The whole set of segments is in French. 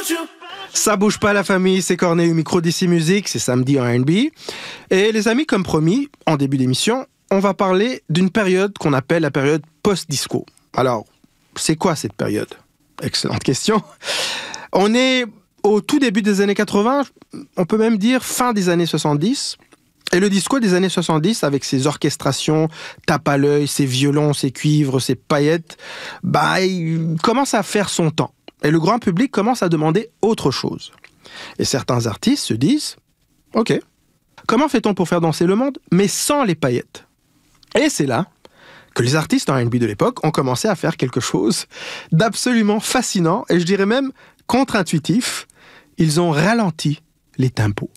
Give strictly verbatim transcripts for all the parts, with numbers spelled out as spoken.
Ça bouge pas la famille, c'est Corneille au micro d'ici Musique, c'est samedi en R and B. Et les amis, comme promis, en début d'émission, on va parler d'une période qu'on appelle la période post-disco. Alors, c'est quoi cette période? Excellente question. On est au tout début des années quatre-vingts, on peut même dire fin des années soixante-dix. Et le disco des années soixante-dix, avec ses orchestrations, tape à l'œil, ses violons, ses cuivres, ses paillettes, bah, il commence à faire son temps. Et le grand public commence à demander autre chose. Et certains artistes se disent « Ok, comment fait-on pour faire danser le monde, mais sans les paillettes ?» Et c'est là que les artistes en R and B de l'époque ont commencé à faire quelque chose d'absolument fascinant, et je dirais même contre-intuitif. Ils ont ralenti les tempos.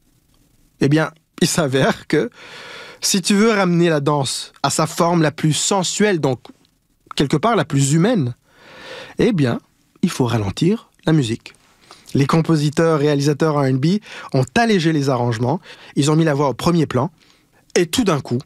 Eh bien, il s'avère que si tu veux ramener la danse à sa forme la plus sensuelle, donc quelque part la plus humaine, eh bien, il faut ralentir la musique. Les compositeurs, réalisateurs R and B ont allégé les arrangements, ils ont mis la voix au premier plan, et tout d'un coup,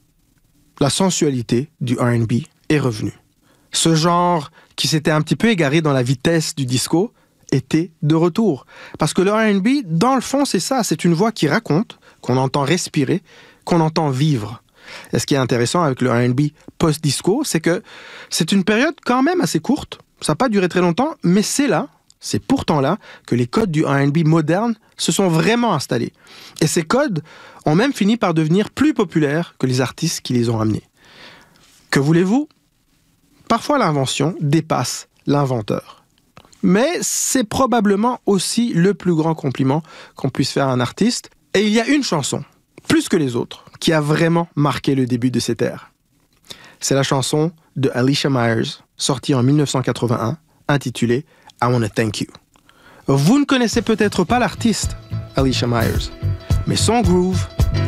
la sensualité du R and B est revenue. Ce genre qui s'était un petit peu égaré dans la vitesse du disco était de retour. Parce que le R and B, dans le fond, c'est ça, c'est une voix qui raconte, qu'on entend respirer, qu'on entend vivre. Et ce qui est intéressant avec le R and B post-disco, c'est que c'est une période quand même assez courte, ça n'a pas duré très longtemps, mais c'est là, c'est pourtant là, que les codes du R and B moderne se sont vraiment installés. Et ces codes ont même fini par devenir plus populaires que les artistes qui les ont amenés. Que voulez-vous? Parfois l'invention dépasse l'inventeur. Mais c'est probablement aussi le plus grand compliment qu'on puisse faire à un artiste. Et il y a une chanson, plus que les autres, qui a vraiment marqué le début de cette ère. C'est la chanson de Alicia Myers, sortie en dix-neuf cent quatre-vingt-un, intitulée « I Wanna Thank You ». Vous ne connaissez peut-être pas l'artiste Alicia Myers, mais son groove